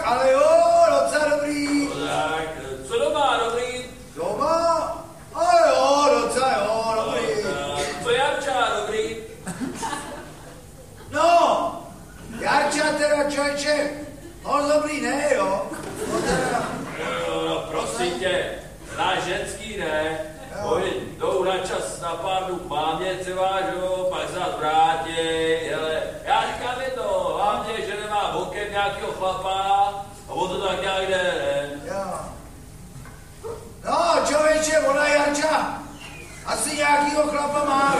Ale jo, docela dobrý. No tak, co doma, dobrý? Doma? Ale jo, docela jo, dobrý. No, tak, co Jarča, dobrý? No, Jarča teda člověče, on dobrý ne, jo? No teda... No, prosím tě, náš ženský ne. Oni jdou na čas na pár dnů k mámě třeba, že jo, pak se nás vrátí, hele, já říkám jedno, hlavně, že nemá bokem nějakého chlapa a on to tak nějak jde, ne? Jo. No, člověče, ona Jarča, asi nějakýho chlapa má.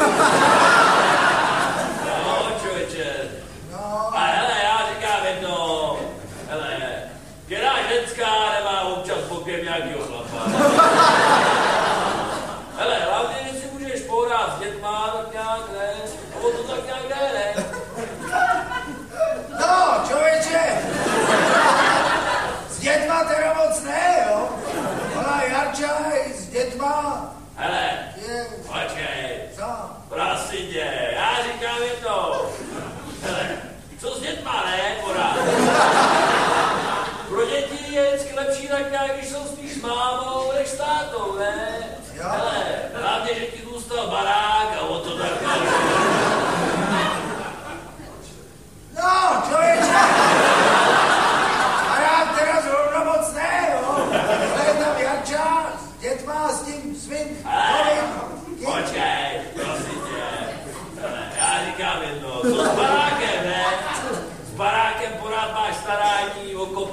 No, člověče. No. A hele, já říkám jedno, hele, která ženská nemá občas bokem nějakýho chlapa. Hele, hlavně, že si můžeš pohrát s dětma, tak nějak, ne? A on to tak nějak jde, ne? No, člověče, s dětma teda moc ne, jo? Ona Jarča i s dětma Hele, je... počkej, Co? prosím tě, já říkám jedno. Hele, co s dětma, ne, porád? Pro děti je vždycky lepší tak nějak, když jsou spíš s mámou, než s tátou, ne? Jo. Hele, hlavně, že ti zůstal barák a o to tak nějak. No, člověče, a já teda zrovna moc ne, jo? To je tam Jarča s dětma, s tím svým novým... Počkej, prosím tě. Hele, já říkám jedno, co s barákem, ne? S barákem porád máš starání o